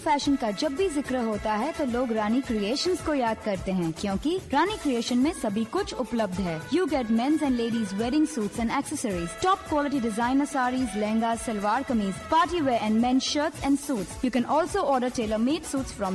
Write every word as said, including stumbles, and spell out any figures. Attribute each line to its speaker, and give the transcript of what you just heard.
Speaker 1: Fashion का जब भी जिक्र होता है तो लोग रानी क्रिएशंस को याद करते हैं, क्योंकि रानी क्रिएशन में सभी कुछ उपलब्ध है। You get mains and ladies wedding suits and accessories, top quality designer saris, lehenga, salwar kameez, party wear and main shirts and suits. You can also order tailor-made suits from